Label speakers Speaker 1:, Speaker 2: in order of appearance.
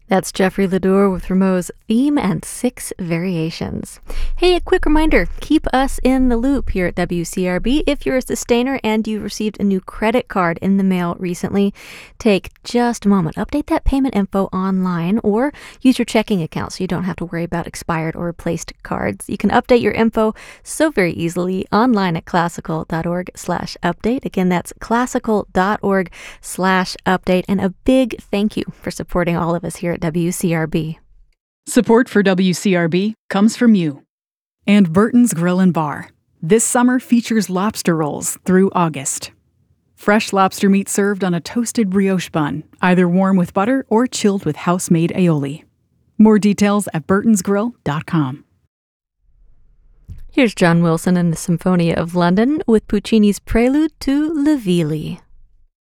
Speaker 1: That's Jeffrey Ledour with Rameau's Theme and 6 Variations. Hey, a quick reminder, keep us in the loop here at WCRB. If you're a sustainer and you received a new credit card in the mail recently, take just a moment. Update that payment info online or use your checking account so you don't have to worry about expired or replaced cards. You can update your info so very easily online at classical.org/update. Again, that's classical.org/update. And a big thank you for supporting all of us here at WCRB.
Speaker 2: Support for WCRB comes from you. And Burton's Grill and Bar. This summer features lobster rolls through August. Fresh lobster meat served on a toasted brioche bun, either warm with butter or chilled with house-made aioli. More details at burtonsgrill.com.
Speaker 1: Here's John Wilson and the Symphonia of London with Puccini's Prelude to Le Villi.